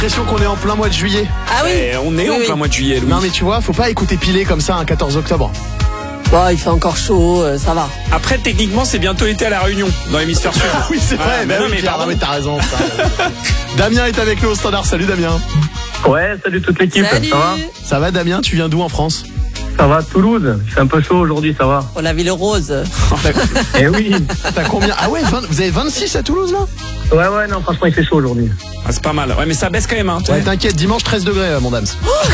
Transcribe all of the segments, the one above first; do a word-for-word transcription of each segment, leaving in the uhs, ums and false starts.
L'impression qu'on est en plein mois de juillet. Ah oui. Et on est oui, en oui. plein mois de juillet, Louis. Non mais tu vois, faut pas écouter pilé comme ça un quatorze octobre. Bon, il fait encore chaud, euh, ça va. Après, techniquement, c'est bientôt été à La Réunion, dans l'hémisphère sud. Oui c'est vrai, Ah, mais, non, oui, mais Pierre, pardon. non, mais t'as raison. t'as raison. Damien est avec nous au standard, salut Damien. Ouais, salut toute l'équipe, Salut. ça va? Ça va Damien, tu viens d'où en France? Ça va, Toulouse, il fait un peu chaud aujourd'hui, ça va. Oh, la ville rose. Eh oui. T'as combien? Ah ouais, vingt vous avez vingt-six à Toulouse là? Ouais, ouais, non, franchement, il fait chaud aujourd'hui. Ah, c'est pas mal. Ouais, mais ça baisse quand même, hein. Ouais, t'inquiète, dimanche treize degrés euh, mon dame.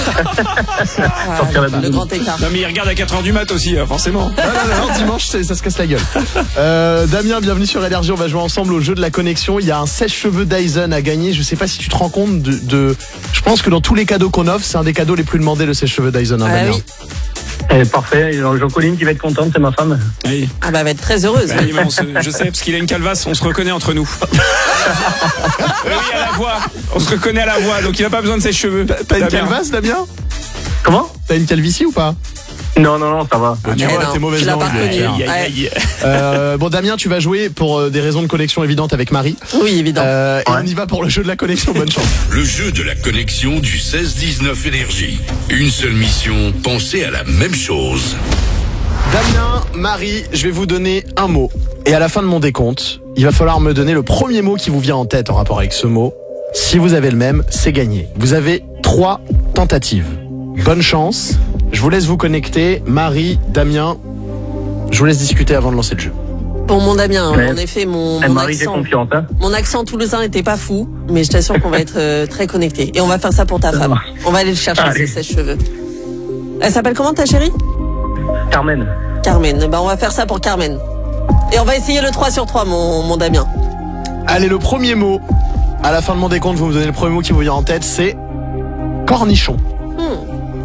Ah, Sortir la le doudoune. grand écart. Non, mais il regarde à quatre heures du mat aussi, euh, forcément. Non, non, non, dimanche, c'est- ça se casse la gueule. Euh, Damien, bienvenue sur Énergie. On va jouer ensemble au jeu de la connexion. Il y a un sèche-cheveux Dyson à gagner. Je sais pas si tu te rends compte de, de... Je pense que dans tous les cadeaux qu'on offre, c'est un des cadeaux les plus demandés, le sèche-cheveux Dyson. Hein, Ah Damien. oui. Eh, parfait, Jean-Colline qui va être contente, c'est ma femme. Oui. Ah bah, elle va être très heureuse. Bah, oui, mais on se- je sais, parce qu'il a une calvasse, on se reconnaît entre nous. Oui, à la voix. On se reconnaît à la voix, donc il a pas besoin de ses cheveux. T'as une Damien. calvasse, Damien? Comment? T'as une calvitie ou pas? Non, non, non, ça va. Ah, tu Eh vois, non, t'es mauvaise tu l'as langue. pas reconnu. Pierre. Aïe, aïe, aïe. Euh, bon, Damien, tu vas jouer pour euh, des raisons de connexion évidentes avec Marie. Oui, évident. Euh, et Ouais. on y va pour le jeu de la connexion. Bonne chance. Le jeu de la connexion du seize dix-neuf Énergie. Une seule mission, penser à la même chose. Damien, Marie, je vais vous donner un mot. Et à la fin de mon décompte, il va falloir me donner le premier mot qui vous vient en tête en rapport avec ce mot. Si vous avez le même, c'est gagné. Vous avez trois tentatives. Bonne chance. Je vous laisse vous connecter. Marie, Damien, je vous laisse discuter avant de lancer le jeu. Bon, mon Damien, Ouais. en effet, mon, Eh, mon Marie, t'es accent, confiante, hein? mon accent toulousain était pas fou, mais je t'assure qu'on va être euh, très connectés. Et on va faire ça pour ta Ça femme. marche. On va aller le chercher, Allez. ce sèche-cheveux. Elle s'appelle comment, ta chérie? Carmen. Carmen. Eh ben, on va faire ça pour Carmen. Et on va essayer le trois sur trois, mon, mon Damien. Allez, le premier mot. À la fin de mon décompte, vous me donnez le premier mot qui vous vient en tête, c'est cornichon. Hmm.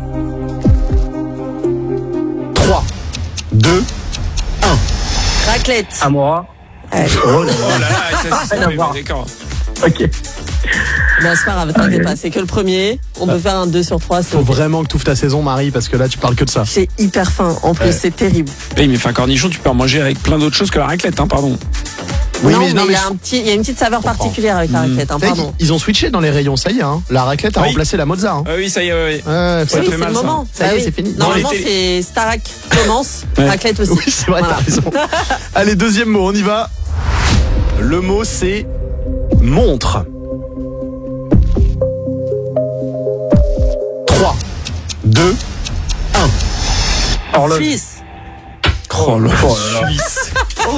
trois, deux, Raclette. Amora. Ouais. Oh là Oh là là, ça, c'est Rien à ça, voir. d'accord. Ok. Ben, c'est pas grave, t'inquiète pas, c'est que le premier. On peut faire un deux sur trois. Faut vraiment que tu ouvres ta saison, Marie, parce que là, tu parles que de ça. J'ai hyper faim. En plus, Ouais. c'est terrible. Oui, mais enfin, cornichon, tu peux en manger avec plein d'autres choses que la raclette, hein, pardon. Oui, non, mais- mais, non, il, mais y a je- un petit, il y a une petite saveur particulière avec la raclette, hein, T'as vu pardon. qu'ils- Ils ont switché dans les rayons, ça y est. Hein. La raclette a Oui. remplacé la Mozart. Hein. Ah oui, ça y est, ouais, ouais. Ouais, Ça faut- Oui, fait c'est mal, le ça. moment. Ça y est, Bah oui. c'est fini. Normalement, Dans les c'est Starac commence, Ouais. raclette aussi. Oui, c'est vrai, Voilà. t'as raison. Allez, deuxième mot, on y va. Le mot, c'est montre. trois, deux, Horloge. Suisse. Oh là Suisse.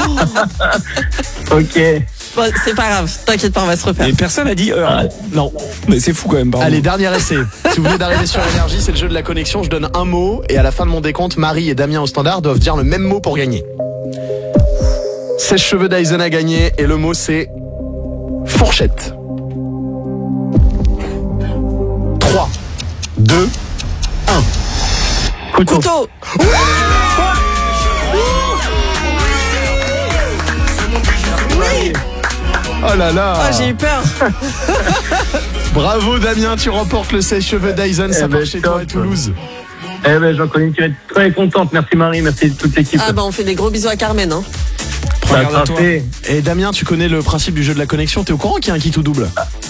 Ok. Bon, c'est pas grave, t'inquiète pas, on va se refaire. Et personne n'a dit heure. Non. Mais c'est fou quand même, pardon. Allez, dernier essai. Si vous venez d'arriver sur Énergie, c'est le jeu de la connexion. Je donne un mot et à la fin de mon décompte, Marie et Damien au standard doivent dire le même mot pour gagner. Sèche-cheveux Dyson a gagné et le mot c'est fourchette. trois, deux, Couteau. Couteau. oh là là. Ah, j'ai eu peur. Bravo Damien, tu remportes le sèche-cheveux Dyson, ça Eh ben, part chez toi à top. Toulouse. Eh ben, Jean-Colline, tu vas être très contente. Merci Marie, merci toute l'équipe. Ah, bah, on fait des gros bisous à Carmen, hein. Ça a Regarde à toi. tracé. Et Damien, tu connais le principe du jeu de la connexion, t'es au courant qu'il y a un qui tout double?